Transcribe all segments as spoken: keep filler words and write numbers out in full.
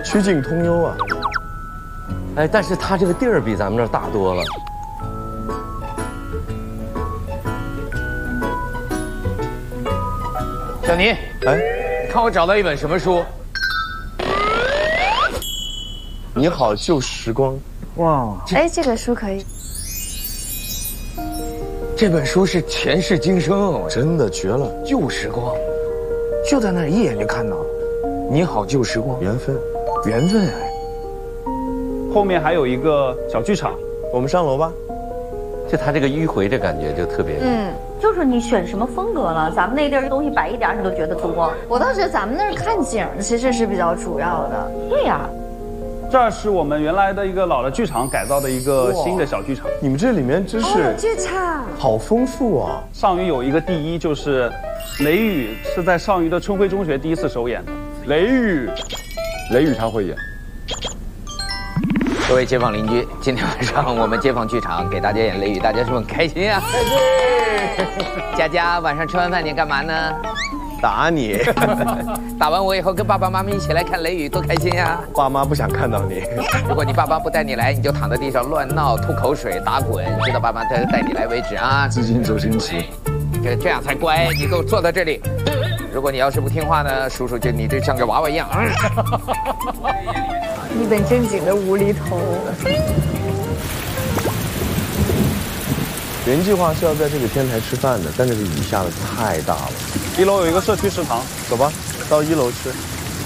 曲径通幽啊。 哎，但是它这个地儿比咱们这儿大多了。 小尼， 哎， 你看我找到一本什么书？ 你好，旧时光。 哇， 哎，这个书可以。 这本书是前世今生， 真的绝了， 旧时光。 就在那儿一眼就看到了。 你好，旧时光， 缘分。 缘分哎。 后面还有一个小剧场， 我们上楼吧。 就它这个迂回的感觉就特别。 嗯，就是你选什么风格了？咱们那地儿东西摆一点，你都觉得多。我倒觉得咱们那儿看景其实是比较主要的。对呀。 这儿是我们原来的一个老的剧场改造的一个新的小剧场。 你们这里面真是剧场好丰富啊！ 上虞有一个第一，就是雷雨是在上虞的春晖中学第一次首演的。 雷雨，雷雨他会演。 各位街坊邻居，今天晚上我们街坊剧场给大家演《雷雨》，大家是不是很开心啊？开心。佳佳，晚上吃完饭你干嘛呢？ 打你。 打完我以后跟爸爸妈妈一起来看《雷雨》，多开心呀！ 爸妈不想看到你。 如果你爸妈不带你来，你就躺在地上乱闹、吐口水、打滚，直到爸妈带带你来为止啊！ 致敬周星驰。 这这样才乖，你给我坐在这里。如果你要是不听话呢，叔叔就你就像个娃娃一样。 一本正经的无厘头。 原计划是要在这个天台吃饭的，但这个雨下的太大了。 一楼有一个社区食堂， 走吧，到一楼吃。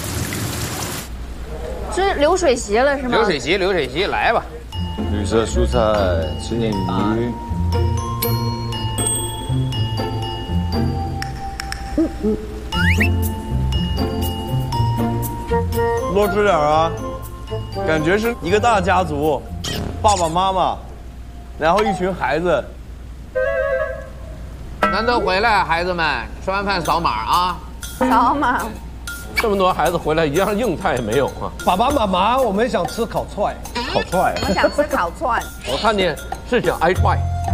吃流水席了是吗？ 流水席，流水席，来吧。 绿色蔬菜，青年鱼。 多吃点啊，感觉是一个大家族，爸爸妈妈，然后一群孩子。 难得回来，孩子们，吃完饭扫码啊！ 扫码。 这么多孩子回来，一样硬菜也没有啊！ 爸爸妈妈，我们想吃烤串。 烤串。 我想吃烤串。 我看你是想挨踹。